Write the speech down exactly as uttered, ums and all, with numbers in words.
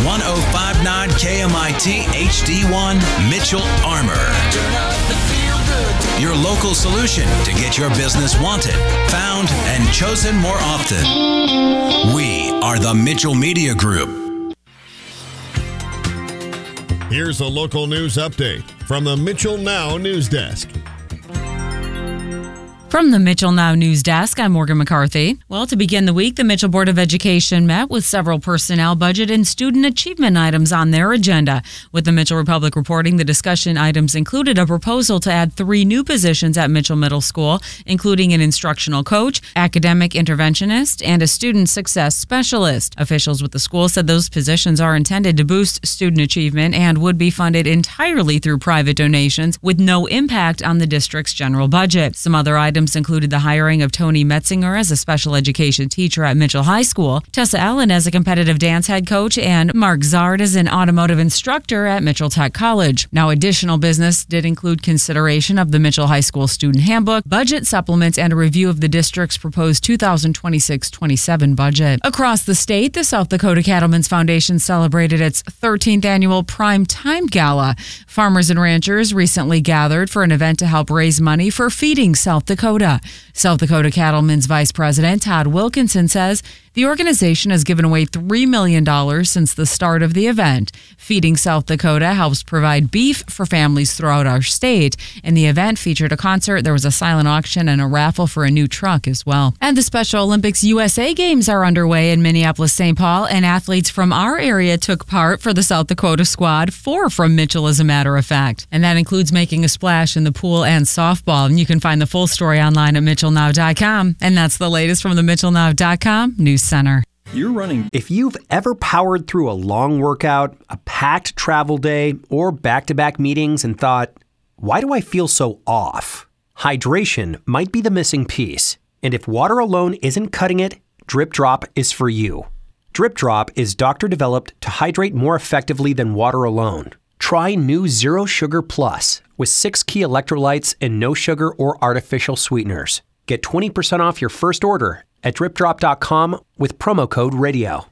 one oh five point nine K M I T H D one, Mitchell Armor. Your local solution to get your business wanted, found, and chosen more often. We are the Mitchell Media Group. Here's a local news update from the Mitchell Now News Desk. From the Mitchell Now News Desk, I'm Morgan McCarthy. Well, to begin the week, the Mitchell Board of Education met with several personnel, budget, and student achievement items on their agenda. With the Mitchell Republic reporting, the discussion items included a proposal to add three new positions at Mitchell Middle School, including an instructional coach, academic interventionist, and a student success specialist. Officials with the school said those positions are intended to boost student achievement and would be funded entirely through private donations with no impact on the district's general budget. Some other items included the hiring of Tony Metzinger as a special education teacher at Mitchell High School, Tessa Allen as a competitive dance head coach, and Mark Zard as an automotive instructor at Mitchell Tech College. Now, additional business did include consideration of the Mitchell High School student handbook, budget supplements, and a review of the district's proposed two thousand twenty-six twenty-seven budget. Across the state, the South Dakota Cattlemen's Foundation celebrated its thirteenth annual Prime Time Gala. Farmers and ranchers recently gathered for an event to help raise money for Feeding South Dakota. South Dakota Cattlemen's Vice President Todd Wilkinson says the organization has given away three million dollars since the start of the event. Feeding South Dakota helps provide beef for families throughout our state, and the event featured a concert, there was a silent auction, and a raffle for a new truck as well. And the Special Olympics U S A Games are underway in Minneapolis, Saint Paul, and athletes from our area took part for the South Dakota squad, four from Mitchell as a matter of fact. And that includes making a splash in the pool and softball. And you can find the full story online at mitchell now dot com. And that's the latest from the mitchell now dot com News Center. You're running. If you've ever powered through a long workout, a packed travel day, or back-to-back meetings and thought, why do I feel so off? Hydration might be the missing piece. And if water alone isn't cutting it, Drip Drop is for you. Drip Drop is doctor-developed to hydrate more effectively than water alone. Try new Zero Sugar Plus with six key electrolytes and no sugar or artificial sweeteners. Get twenty percent off your first order at drip drop dot com with promo code radio.